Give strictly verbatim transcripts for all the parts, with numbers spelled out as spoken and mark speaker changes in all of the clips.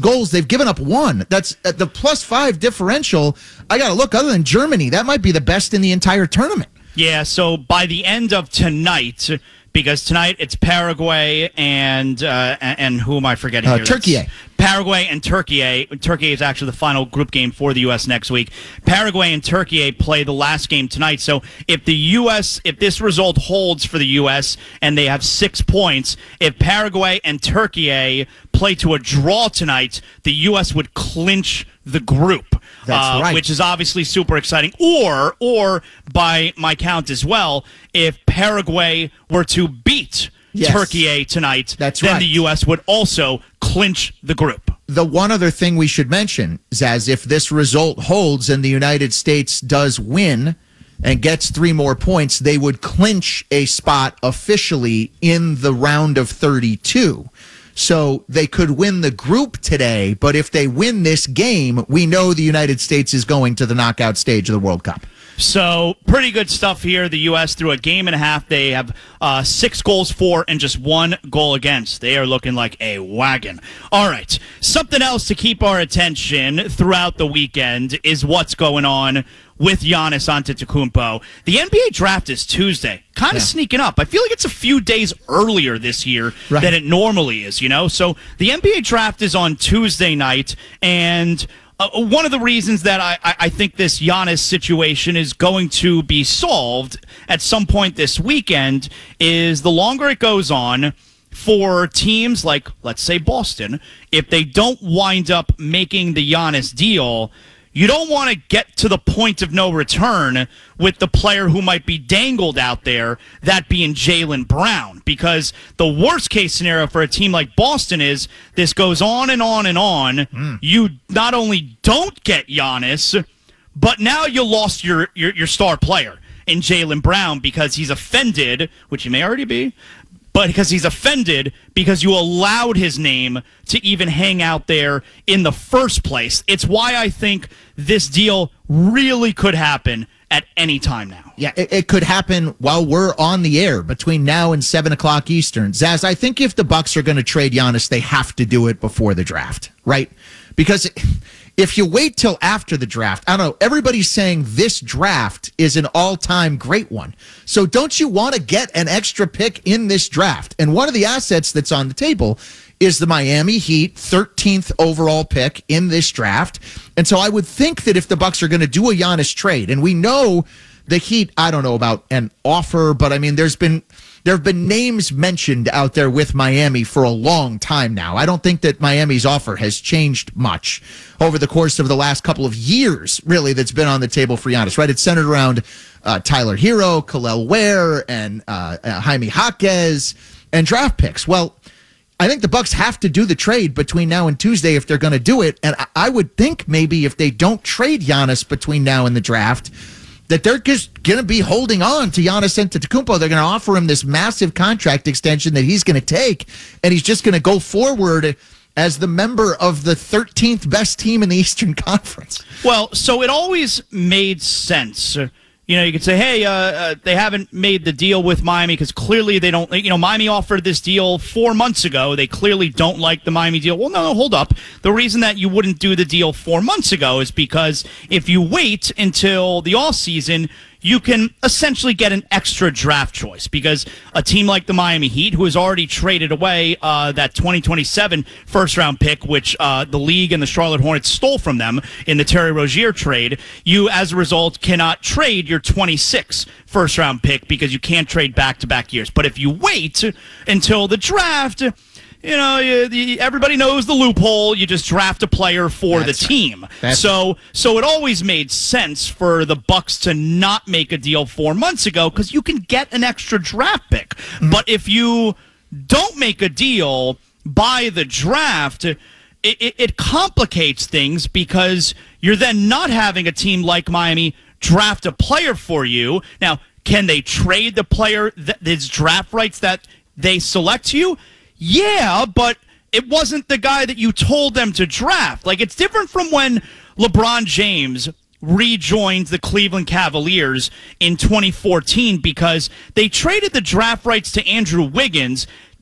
Speaker 1: goals, they've given up one. That's uh, the plus five differential. I got to look, other than Germany, that might be the best in the entire tournament.
Speaker 2: Yeah, so by the end of tonight, because tonight it's Paraguay and uh, and who am I forgetting
Speaker 1: Uh,
Speaker 2: here?
Speaker 1: Turkey.
Speaker 2: Paraguay and Turkey. Turkey is actually the final group game for the U S next week. Paraguay and Turkey play the last game tonight. So if the U S, if this result holds for the U S and they have six points, if Paraguay and Turkey play to a draw tonight, the U S would clinch the group.
Speaker 1: That's
Speaker 2: uh,
Speaker 1: right.
Speaker 2: Which is obviously super exciting. Or, or by my count as well, if Paraguay were to beat
Speaker 1: Yes.
Speaker 2: Turkey tonight,
Speaker 1: That's
Speaker 2: then
Speaker 1: right.
Speaker 2: the U S would also clinch the group.
Speaker 1: The one other thing we should mention, Zaz, if this result holds and the United States does win and gets three more points, they would clinch a spot officially in the round of thirty-two. So they could win the group today, but if they win this game, we know the United States is going to the knockout stage of the World Cup.
Speaker 2: So pretty good stuff here. The U S through a game and a half. They have uh, six goals for and just one goal against. They are looking like a wagon. All right. Something else to keep our attention throughout the weekend is what's going on with Giannis Antetokounmpo. The N B A draft is Tuesday. Kind of
Speaker 1: Yeah.
Speaker 2: sneaking up. I feel like it's a few days earlier this year
Speaker 1: Right.
Speaker 2: than it normally is, you know? So the N B A draft is on Tuesday night, and Uh, one of the reasons that I, I, I think this Giannis situation is going to be solved at some point this weekend is the longer it goes on for teams like, let's say, Boston, if they don't wind up making the Giannis deal, you don't want to get to the point of no return with the player who might be dangled out there, that being Jaylen Brown. Because the worst case scenario for a team like Boston is this goes on and on and on. Mm. You not only don't get Giannis, but now you lost your, your, your star player in Jaylen Brown because he's offended, which he may already be, but because he's offended because you allowed his name to even hang out there in the first place. It's why I think this deal really could happen at any time now.
Speaker 1: Yeah, it, it could happen while we're on the air between now and seven o'clock Eastern. Zaz, I think if the Bucks are going to trade Giannis, they have to do it before the draft, right? Because if you wait till after the draft, I don't know, everybody's saying this draft is an all-time great one. So don't you want to get an extra pick in this draft? And one of the assets that's on the table is the Miami Heat thirteenth overall pick in this draft. And so I would think that if the Bucks are going to do a Giannis trade, and we know the Heat, I don't know about an offer, but I mean, there's been there have been names mentioned out there with Miami for a long time now. I don't think that Miami's offer has changed much over the course of the last couple of years, really, that's been on the table for Giannis, right? It's centered around uh, Tyler Hero, Khalil Ware, and uh, uh, Jaime Jaquez, and draft picks. Well, I think the Bucks have to do the trade between now and Tuesday if they're going to do it. And I would think maybe if they don't trade Giannis between now and the draft, that they're just going to be holding on to Giannis Antetokounmpo. They're going to offer him this massive contract extension that he's going to take, and he's just going to go forward as the member of the thirteenth best team in the Eastern Conference.
Speaker 2: Well, so it always made sense. You know, you could say, hey, uh, uh, they haven't made the deal with Miami because clearly they don't, you know, Miami offered this deal four months ago. They clearly don't like the Miami deal. Well, no, no, hold up. The reason that you wouldn't do the deal four months ago is because if you wait until the offseason, you can essentially get an extra draft choice because a team like the Miami Heat, who has already traded away uh, that twenty twenty-seven first-round pick, which uh, the league and the Charlotte Hornets stole from them in the Terry Rozier trade, you, as a result, cannot trade your twenty-six first-round pick because you can't trade back-to-back years. But if you wait until the draft, you know, you, the, everybody knows the loophole. You just draft a player for
Speaker 1: That's
Speaker 2: the team.
Speaker 1: right.
Speaker 2: So, so it always made sense for the Bucks to not make a deal four months ago because you can get an extra draft pick. Mm-hmm. But if you don't make a deal by the draft, it, it, it complicates things because you're then not having a team like Miami draft a player for you. Now, can they trade the player, th- his draft rights that they select you? Yeah, but it wasn't the guy that you told them to draft. Like, it's different from when LeBron James rejoined the Cleveland Cavaliers in twenty fourteen because they traded the draft rights to Andrew Wiggins,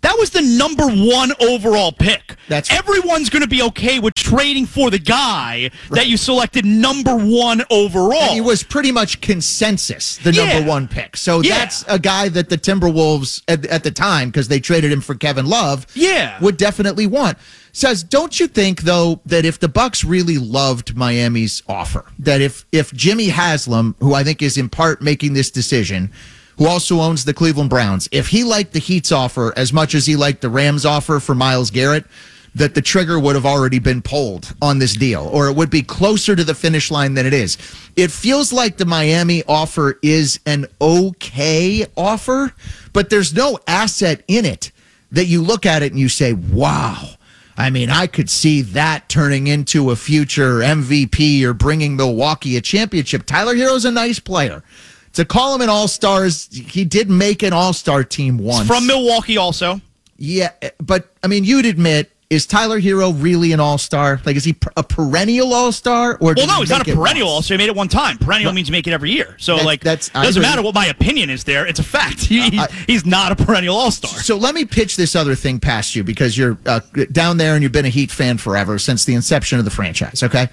Speaker 2: That was the number one overall pick.
Speaker 1: That's
Speaker 2: Everyone's going to be okay with trading for the guy right. that you selected number one overall.
Speaker 1: And he was pretty much consensus, the
Speaker 2: yeah.
Speaker 1: number one pick. So
Speaker 2: yeah.
Speaker 1: that's a guy that the Timberwolves, at, at the time, because they traded him for Kevin Love,
Speaker 2: yeah.
Speaker 1: would definitely want. Says, don't you think, though, that if the Bucks really loved Miami's offer, that if if Jimmy Haslam, who I think is in part making this decision, who also owns the Cleveland Browns, if he liked the Heat's offer as much as he liked the Rams' offer for Myles Garrett, that the trigger would have already been pulled on this deal, or it would be closer to the finish line than it is. It feels like the Miami offer is an okay offer, but there's no asset in it that you look at it and you say, wow. I mean, I could see that turning into a future M V P or bringing Milwaukee a championship. Tyler Hero's a nice player. To call him an all-stars, he did make an all-star team once.
Speaker 2: From Milwaukee also.
Speaker 1: Yeah, but, I mean, you'd admit, is Tyler Hero really an all-star? Like, is he a perennial all-star? Or
Speaker 2: well, no, he's not a perennial
Speaker 1: once?
Speaker 2: all-star. He made it one time. Perennial
Speaker 1: right.
Speaker 2: means you make it every year. So,
Speaker 1: that,
Speaker 2: like,
Speaker 1: that's,
Speaker 2: doesn't matter what my opinion is there. It's a fact. He,
Speaker 1: uh, I,
Speaker 2: he's not a perennial all-star.
Speaker 1: So let me pitch this other thing past you, because you're uh, down there and you've been a Heat fan forever, since the inception of the franchise, okay?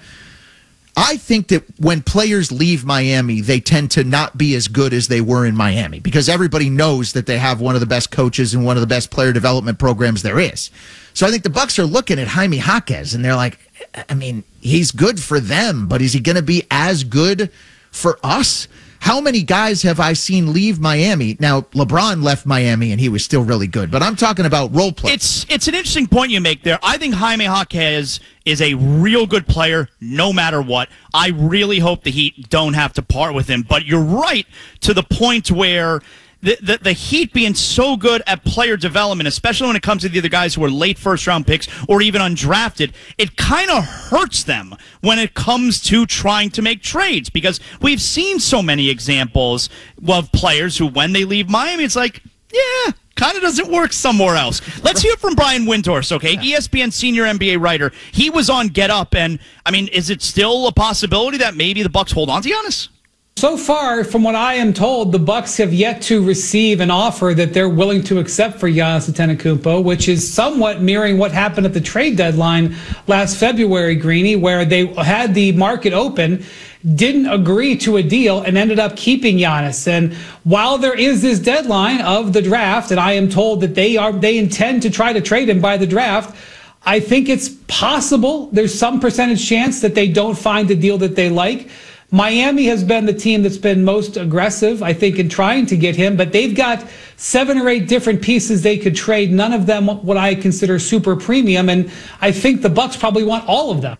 Speaker 1: I think that when players leave Miami, they tend to not be as good as they were in Miami, because everybody knows that they have one of the best coaches and one of the best player development programs there is. So I think the Bucks are looking at Jaime Jaquez, and they're like, I mean, he's good for them, but is he going to be as good for us? How many guys have I seen leave Miami? Now, LeBron left Miami, and he was still really good, but I'm talking about role players.
Speaker 2: It's it's an interesting point you make there. I think Jaime Jaquez is a real good player no matter what. I really hope the Heat don't have to part with him, but you're right to the point where The, the the Heat being so good at player development, especially when it comes to the other guys who are late first-round picks or even undrafted, it kind of hurts them when it comes to trying to make trades, because we've seen so many examples of players who, when they leave Miami, it's like, yeah, kind of doesn't work somewhere else. Let's hear from Brian Windhorst, okay? Yeah. E S P N senior N B A writer. He was on Get Up, and, I mean, is it still a possibility that maybe the Bucks hold on to Giannis?
Speaker 3: So far, from what I am told, the Bucks have yet to receive an offer that they're willing to accept for Giannis Antetokounmpo, which is somewhat mirroring what happened at the trade deadline last February, Greeny, where they had the market open, didn't agree to a deal, and ended up keeping Giannis. And while there is this deadline of the draft, and I am told that they are they intend to try to trade him by the draft, I think it's possible there's some percentage chance that they don't find a deal that they like. Miami has been the team that's been most aggressive, I think, in trying to get him, but they've got seven or eight different pieces they could trade, none of them what I consider super premium, and I think the Bucks probably want all of them.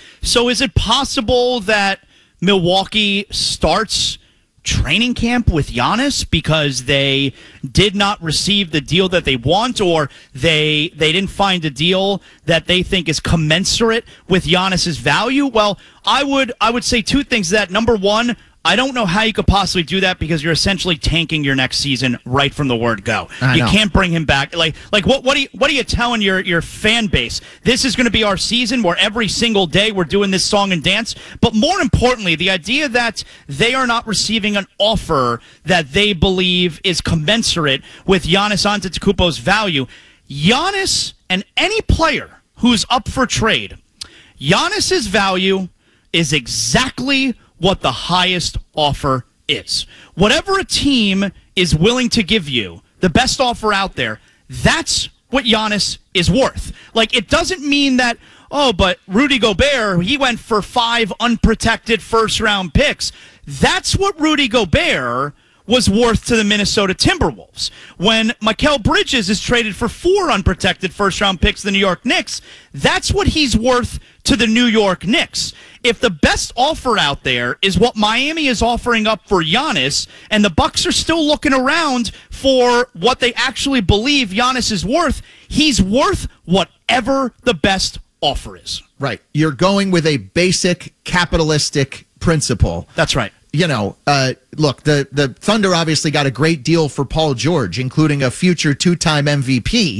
Speaker 2: So is it possible that Milwaukee starts training camp with Giannis because they did not receive the deal that they want, or they they didn't find a deal that they think is commensurate with Giannis's value? Well, I would I would say two things. That number one, I don't know how you could possibly do that, because you're essentially tanking your next season right from the word go.
Speaker 1: I
Speaker 2: you
Speaker 1: know.
Speaker 2: can't bring him back. Like, like what, what, are you, what are you telling your, your fan base? This is going to be our season where every single day we're doing this song and dance. But more importantly, the idea that they are not receiving an offer that they believe is commensurate with Giannis Antetokounmpo's value. Giannis and any player who's up for trade, Giannis's value is exactly what the highest offer is. Whatever a team is willing to give you, the best offer out there, that's what Giannis is worth. Like, it doesn't mean that, oh, but Rudy Gobert, he went for five unprotected first-round picks. That's what Rudy Gobert was worth to the Minnesota Timberwolves. When Mikal Bridges is traded for four unprotected first-round picks to the New York Knicks, that's what he's worth to the New York Knicks. If the best offer out there is what Miami is offering up for Giannis, and the Bucks are still looking around for what they actually believe Giannis is worth, he's worth whatever the best offer is.
Speaker 1: Right. You're going with a basic capitalistic principle.
Speaker 2: That's right.
Speaker 1: You know, uh, look, the, the Thunder obviously got a great deal for Paul George, including a future two-time M V P.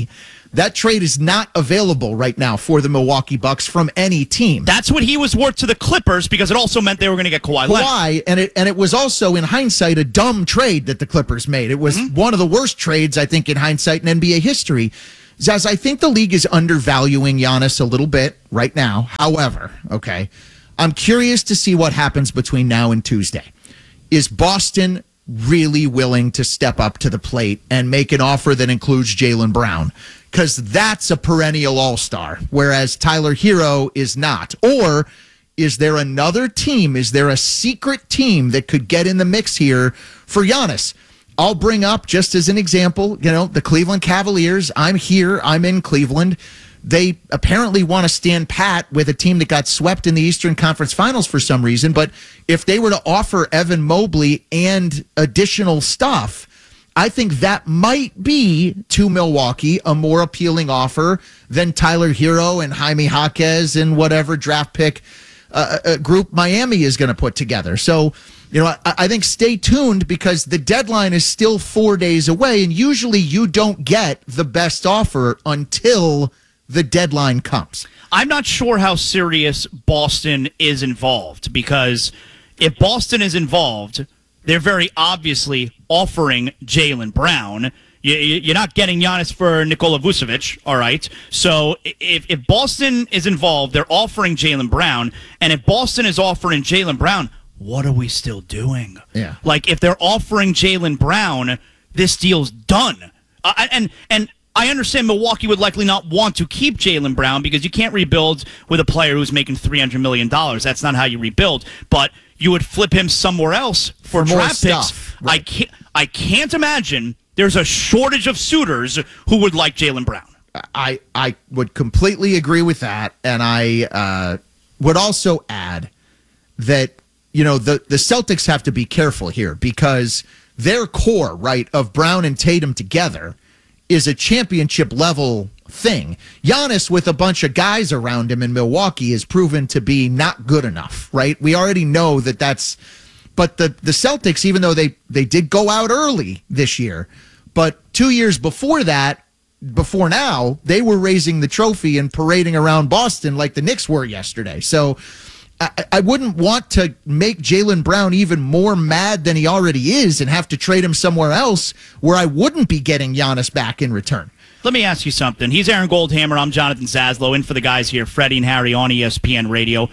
Speaker 1: That trade is not available right now for the Milwaukee Bucks from any team.
Speaker 2: That's what he was worth to the Clippers because it also meant they were going to get Kawhi Leonard.
Speaker 1: Kawhi, and it and it was also in hindsight a dumb trade that the Clippers made. It was mm-hmm. one of the worst trades I think in hindsight in N B A history. Zaz, I think the league is undervaluing Giannis a little bit right now. However, okay, I'm curious to see what happens between now and Tuesday. Is Boston really willing to step up to the plate and make an offer that includes Jaylen Brown? Because that's a perennial all-star, whereas Tyler Hero is not. Or is there another team? Is there a secret team that could get in the mix here for Giannis? I'll bring up, just as an example, you know, the Cleveland Cavaliers. I'm here. I'm in Cleveland. They apparently want to stand pat with a team that got swept in the Eastern Conference Finals for some reason. But if they were to offer Evan Mobley and additional stuff, I think that might be to Milwaukee a more appealing offer than Tyler Hero and Jaime Jaquez and whatever draft pick uh, uh, group Miami is going to put together. So, you know, I, I think stay tuned because the deadline is still four days away. And usually you don't get the best offer until the deadline comes.
Speaker 2: I'm not sure how serious Boston is involved because if Boston is involved, they're very obviously offering Jaylen Brown. You're not getting Giannis for Nikola Vucevic, all right? So if, if Boston is involved, they're offering Jaylen Brown. And if Boston is offering Jaylen Brown, what are we still doing?
Speaker 1: Yeah.
Speaker 2: Like, if they're offering Jaylen Brown, this deal's done. Uh, and and I understand Milwaukee would likely not want to keep Jaylen Brown because you can't rebuild with a player who's making three hundred million dollars. That's not how you rebuild. But you would flip him somewhere else for, for draft picks. Right. I can't, I can't imagine there's a shortage of suitors who would like Jaylen Brown.
Speaker 1: I, I would completely agree with that. And I uh, would also add that, you know, the, the Celtics have to be careful here because their core, right, of Brown and Tatum together is a championship level thing. Giannis with a bunch of guys around him in Milwaukee is proven to be not good enough, right? We already know that that's, but the, the Celtics, even though they, they did go out early this year, but two years before that, before now, they were raising the trophy and parading around Boston like the Knicks were yesterday. So I, I wouldn't want to make Jaylen Brown even more mad than he already is and have to trade him somewhere else where I wouldn't be getting Giannis back in return.
Speaker 2: Let me ask you something. He's Aaron Goldhammer. I'm Jonathan Zaslow. In for the guys here, Freddie and Harry on E S P N Radio.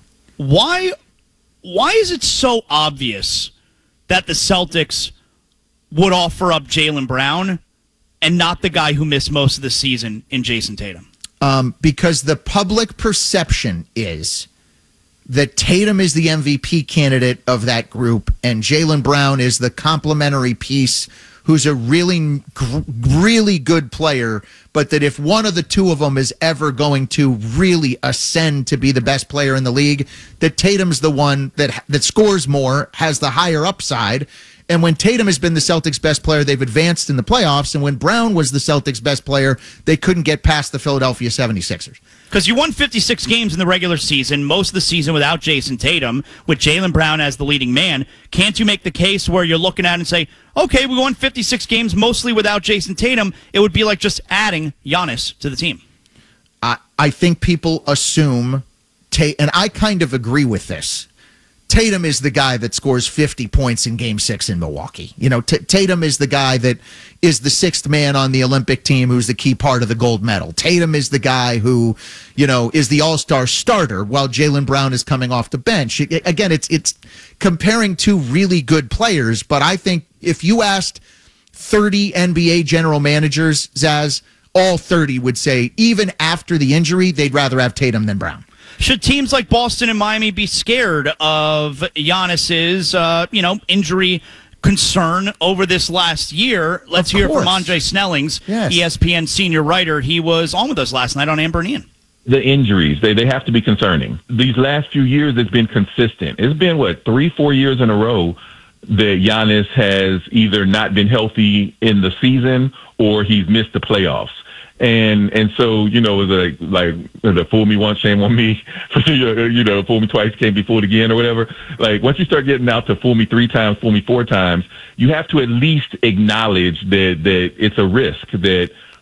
Speaker 2: Why, why is it so obvious that the Celtics would offer up Jaylen Brown and not the guy who missed most of the season in Jason Tatum?
Speaker 1: Um, because the public perception is that Tatum is the M V P candidate of that group and Jaylen Brown is the complementary piece who's a really, really good player, but that if one of the two of them is ever going to really ascend to be the best player in the league, that Tatum's the one that that scores more, has the higher upside. And when Tatum has been the Celtics' best player, they've advanced in the playoffs. And when Brown was the Celtics' best player, they couldn't get past the Philadelphia seventy-sixers.
Speaker 2: Because you won fifty-six games in the regular season, most of the season without Jason Tatum, with Jaylen Brown as the leading man. Can't you make the case where you're looking at it and say, okay, we won fifty-six games mostly without Jason Tatum. It would be like just adding Giannis to the team.
Speaker 1: I, I think people assume, Tate, and I kind of agree with this, Tatum is the guy that scores fifty points in game six in Milwaukee. You know, T- Tatum is the guy that is the sixth man on the Olympic team who's the key part of the gold medal. Tatum is the guy who, you know, is the all-star starter while Jaylen Brown is coming off the bench. It, again, it's it's comparing two really good players, but I think if you asked thirty N B A general managers, Zaz, all thirty would say even after the injury, they'd rather have Tatum than Brown.
Speaker 2: Should teams like Boston and Miami be scared of Giannis's, uh, you know, injury concern over this last year? Let's hear from Andre Snellings,
Speaker 1: yes.
Speaker 2: E S P N senior writer. He was on with us last night on Amber and Ian.
Speaker 4: The injuries, they, they have to be concerning. These last few years, it's been consistent. It's been, what, three, four years in a row that Giannis has either not been healthy in the season or he's missed the playoffs. And and so, you know, it was like, like the fool me once, shame on me. You know, fool me twice, can't be fooled again or whatever. Like, once you start getting out to fool me three times, fool me four times, you have to at least acknowledge that, that it's a risk, that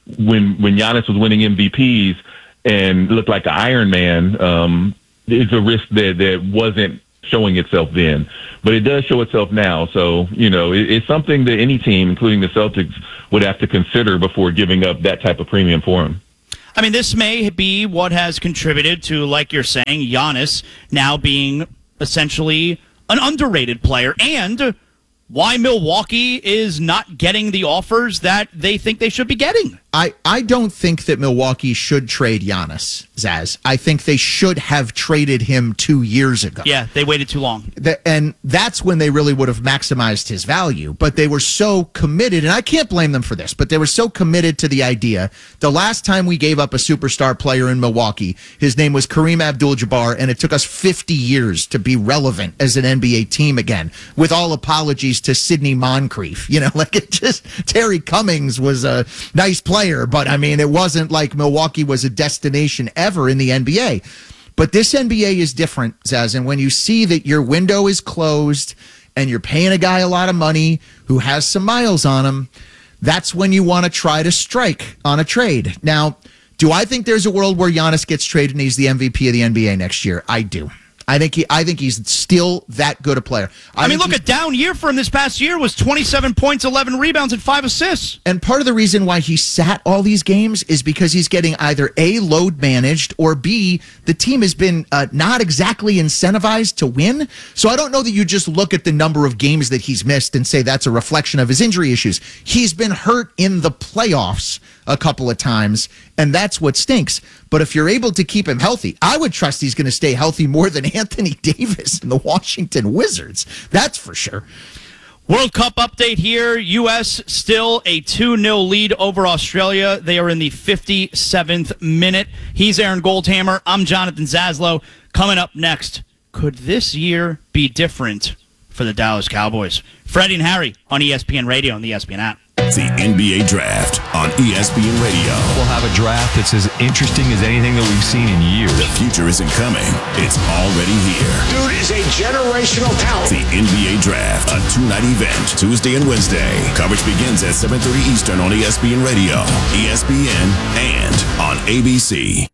Speaker 4: when when Giannis was winning M V Ps and looked like an Iron Man, um, it's a risk that, that wasn't showing itself then. But it does show itself now. So, you know, it, it's something that any team, including the Celtics, would have to consider before giving up that type of premium for him.
Speaker 2: I mean, this may be what has contributed to, like you're saying, Giannis now being essentially an underrated player, and why Milwaukee is not getting the offers that they think they should be getting.
Speaker 1: I, I don't think that Milwaukee should trade Giannis, Zaz. I think they should have traded him two years ago.
Speaker 2: Yeah, they waited too long.
Speaker 1: The, and that's when they really would have maximized his value. But they were so committed, and I can't blame them for this, but they were so committed to the idea. The last time we gave up a superstar player in Milwaukee, his name was Kareem Abdul-Jabbar, and it took us fifty years to be relevant as an N B A team again, with all apologies to Sidney Moncrief. You know, like it just, Terry Cummings was a nice player. But I mean, it wasn't like Milwaukee was a destination ever in the N B A. But this N B A is different, Zaz. And when you see that your window is closed and you're paying a guy a lot of money who has some miles on him, that's when you want to try to strike on a trade. Now, do I think there's a world where Giannis gets traded and he's the M V P of the N B A next year? I do. I think he. I think he's still that good a player. I,
Speaker 2: I mean, look, a down year for him this past year was twenty-seven points, eleven rebounds, and five assists.
Speaker 1: And part of the reason why he sat all these games is because he's getting either A, load managed, or B, the team has been uh, not exactly incentivized to win. So I don't know that you just look at the number of games that he's missed and say that's a reflection of his injury issues. He's been hurt in the playoffs a couple of times, and that's what stinks. But if you're able to keep him healthy, I would trust he's going to stay healthy more than Anthony Davis and the Washington Wizards. That's for sure.
Speaker 2: World Cup update here. U S still a two nil lead over Australia. They are in the fifty-seventh minute. He's Aaron Goldhammer. I'm Jonathan Zaslow. Coming up next, could this year be different for the Dallas Cowboys? Freddie and Harry on E S P N Radio and the E S P N app.
Speaker 5: The N B A Draft on E S P N Radio.
Speaker 6: We'll have a draft that's as interesting as anything that we've seen in years.
Speaker 5: The future isn't coming. It's already here.
Speaker 7: Dude is a generational talent.
Speaker 5: The N B A Draft, a two-night event, Tuesday and Wednesday. Coverage begins at seven thirty Eastern on E S P N Radio, E S P N, and on A B C.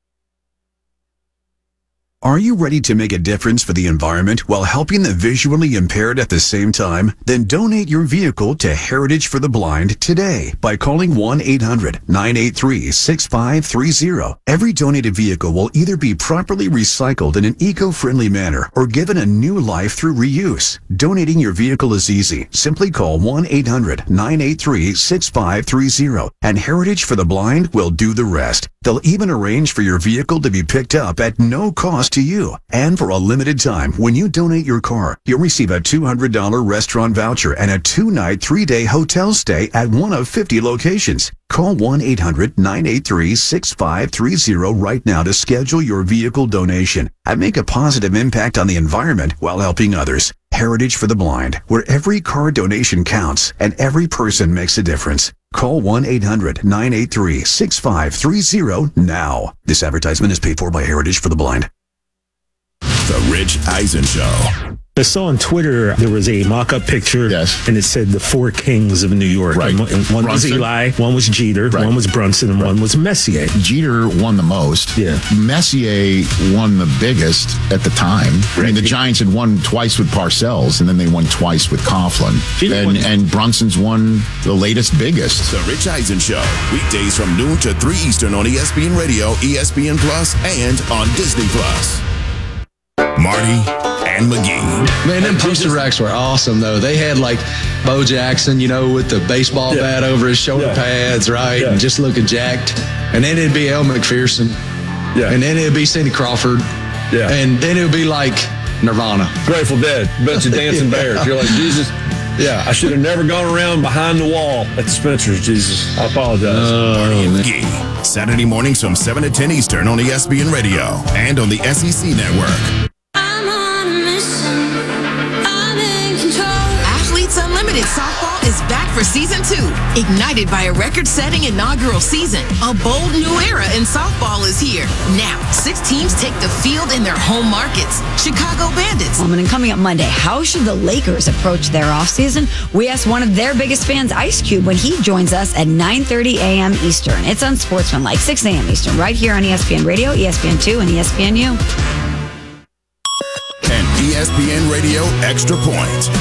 Speaker 8: Are you ready to make a difference for the environment while helping the visually impaired at the same time? Then donate your vehicle to Heritage for the Blind today by calling one eight hundred nine eight three six five three zero. Every donated vehicle will either be properly recycled in an eco-friendly manner or given a new life through reuse. Donating your vehicle is easy. Simply call one eight hundred nine eight three six five three zero and Heritage for the Blind will do the rest. They'll even arrange for your vehicle to be picked up at no cost to you. And for a limited time, when you donate your car, you'll receive a two hundred dollars restaurant voucher and a two-night, three-day hotel stay at one of fifty locations. Call one eight hundred nine eight three six five three zero right now to schedule your vehicle donation and make a positive impact on the environment while helping others. Heritage for the Blind, where every car donation counts and every person makes a difference. Call one eight hundred nine eight three six five three zero now. This advertisement is paid for by Heritage for the Blind.
Speaker 5: The Rich Eisen Show.
Speaker 9: I saw on Twitter there was a mock-up picture,
Speaker 10: yes,
Speaker 9: and it said the four kings of New York.
Speaker 10: Right.
Speaker 9: And one, and one was Eli, one was Jeter,
Speaker 10: right,
Speaker 9: one was Brunson, and right, one was Messier.
Speaker 10: Jeter won the most.
Speaker 9: Yeah.
Speaker 10: Messier won the biggest at the time. Right. I mean, the Giants had won twice with Parcells, and then they won twice with Coughlin. And, and Brunson's won the latest biggest.
Speaker 5: The Rich Eisen Show. Weekdays from noon to three Eastern on E S P N Radio, E S P N Plus, and on Disney Plus. Marty and McGee.
Speaker 11: Man, them poster racks were awesome, though. They had, like, Bo Jackson, you know, with the baseball yeah. bat over his shoulder yeah. pads, right? Yeah. And just looking jacked. And then it'd be Elle McPherson. Yeah. And then it'd be Cindy Crawford. Yeah. And then it would be, like, Nirvana.
Speaker 12: Grateful Dead. Bunch of dancing yeah. bears. You're like, Jesus. Yeah, I should have never gone around behind the wall at the Spencer's, Jesus. I apologize.
Speaker 5: Uh, Marty and McGee. Saturday mornings from seven to ten Eastern on E S P N Radio and on the S E C Network.
Speaker 13: Athletes Unlimited Softball is back for season two. Ignited by a record-setting inaugural season, a bold new era in softball is here. Now, six teams take the field in their home markets. Chicago Bandits.
Speaker 14: Um, and coming up Monday, how should the Lakers approach their offseason? We asked one of their biggest fans, Ice Cube, when he joins us at nine thirty a.m. Eastern. It's Unsportsmanlike, six a.m. Eastern, right here on E S P N Radio, E S P N two, and E S P N U.
Speaker 5: And E S P N Radio Extra Point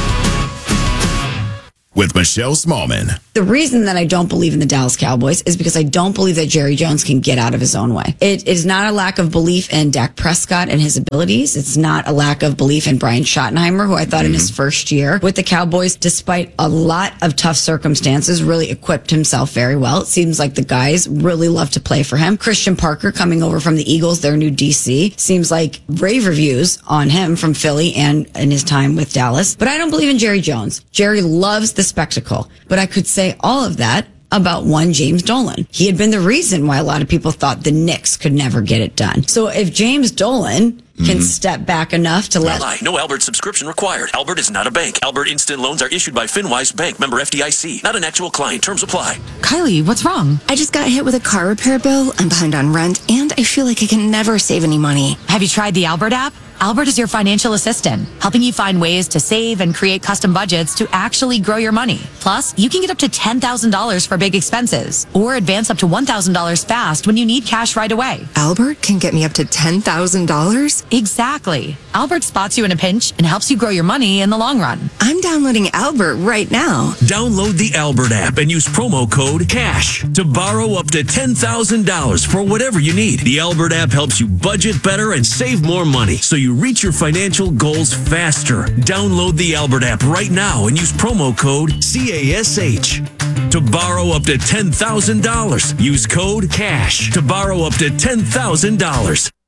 Speaker 5: with Michelle Smallman.
Speaker 14: The reason that I don't believe in the Dallas Cowboys is because I don't believe that Jerry Jones can get out of his own way. It is not a lack of belief in Dak Prescott and his abilities. It's not a lack of belief in Brian Schottenheimer, who I thought mm-hmm. in his first year with the Cowboys, despite a lot of tough circumstances, really equipped himself very well. It seems like the guys really love to play for him. Christian Parker coming over from the Eagles, their new D C, seems like rave reviews on him from Philly and in his time with Dallas. But I don't believe in Jerry Jones. Jerry loves the spectacle, but I could say all of that about one James Dolan. He had been the reason why a lot of people thought the Knicks could never get it done. So if James Dolan can mm-hmm. step back enough to let...
Speaker 15: Lie. No Albert subscription required. Albert is not a bank. Albert Instant Loans are issued by FinWise Bank, member F D I C. Not an actual client. Terms apply.
Speaker 16: Kylie, what's wrong? I just got hit with a car repair bill. I'm behind on rent, and I feel like I can never save any money.
Speaker 17: Have you tried the Albert app? Albert is your financial assistant, helping you find ways to save and create custom budgets to actually grow your money. Plus, you can get up to ten thousand dollars for big expenses or advance up to one thousand dollars fast when you need cash right away.
Speaker 16: Albert can get me up to ten thousand dollars?
Speaker 17: Exactly. Albert spots you in a pinch and helps you grow your money in the long run.
Speaker 16: I'm downloading Albert right now.
Speaker 18: Download the Albert app and use promo code CASH to borrow up to ten thousand dollars for whatever you need. The Albert app helps you budget better and save more money so you reach your financial goals faster. Download the Albert app right now and use promo code C A S H to borrow up to ten thousand dollars. Use code CASH to borrow up to ten thousand dollars.